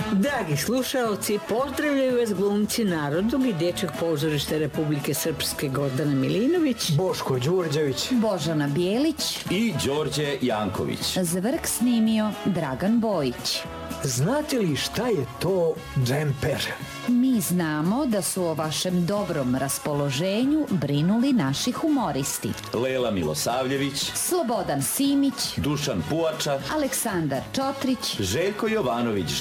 Dragi slušaoci, pozdravljaju vas glumci Narodnog i Dječjeg pozorišta Republike Srpske Gordana Milinović, Boško Đurđević, Božana Bijelić i Đorđe Janković. Zvrk snimio Dragan Bojić. Znate li šta je to džemper? Mi znamo da su o vašem dobrom raspoloženju brinuli naši humoristi. Lela Milosavljević, Slobodan Simić, Dušan Puača, Aleksandar Čotrić, Željko Jovanović